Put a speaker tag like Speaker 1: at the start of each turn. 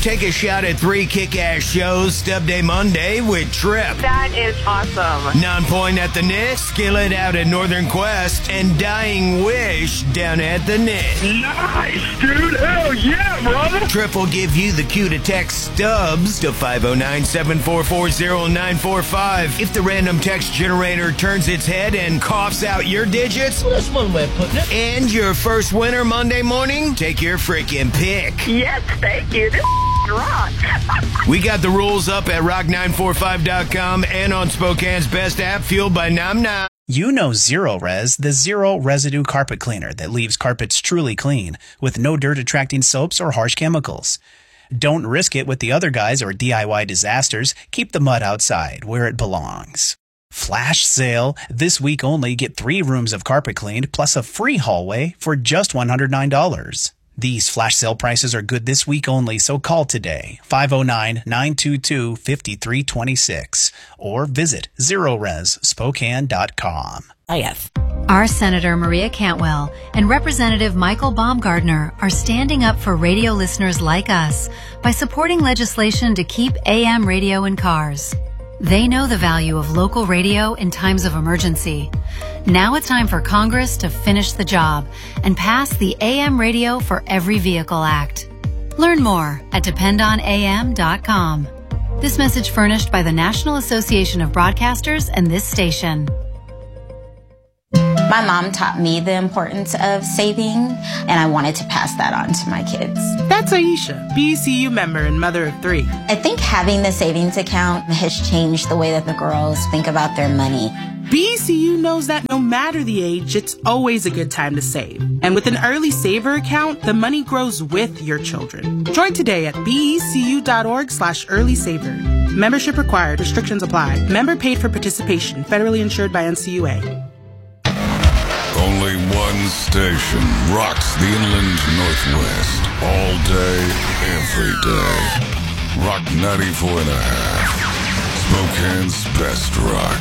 Speaker 1: Take a shot at 3 kick-ass shows Stub Day Monday with Trip.
Speaker 2: That is awesome.
Speaker 1: Non-Point at the Knit, Skillet out at Northern Quest, and Dying Wish down at the Knit.
Speaker 3: Nice, dude. Hell yeah, brother.
Speaker 1: Trip will give you the cue to text Stubbs to 509-744-0945. If the random text generator turns its head and coughs out your digits,
Speaker 4: Well, that's one way of putting it.
Speaker 1: and your first winner Monday morning, take your freaking pick.
Speaker 2: Yes, thank you. This rocks.
Speaker 1: We got the rules up at rock945.com and on Spokane's best app, fueled by Nom Nom.
Speaker 5: You know Zero Res, the zero residue carpet cleaner that leaves carpets truly clean with no dirt attracting soaps or harsh chemicals. Don't risk it with the other guys or DIY disasters. Keep the mud outside where it belongs. Flash sale. This week only, get 3 rooms of carpet cleaned plus a free hallway for just $109. These flash sale prices are good this week only, so call today, 509-922-5326, or visit ZeroResSpokane.com.
Speaker 6: Our Senator Maria Cantwell and Representative Michael Baumgardner are standing up for radio listeners like us by supporting legislation to keep AM radio in cars. They know the value of local radio in times of emergency. Now it's time for Congress to finish the job and pass the AM Radio for Every Vehicle Act. Learn more at dependonam.com. This message furnished by the National Association of Broadcasters and this station.
Speaker 7: My mom taught me the importance of saving, and I wanted to pass that on to my kids.
Speaker 8: That's Aisha, BECU member and mother of 3.
Speaker 7: I think having the savings account has changed the way that the girls think about their money.
Speaker 8: BECU knows that no matter the age, it's always a good time to save. And with an early saver account, the money grows with your children. Join today at becu.org/early saver. Membership required. Restrictions apply. Member paid for participation. Federally insured by NCUA.
Speaker 9: Only one station rocks the inland Northwest all day, every day. Rock 94.5. Spokane's best rock.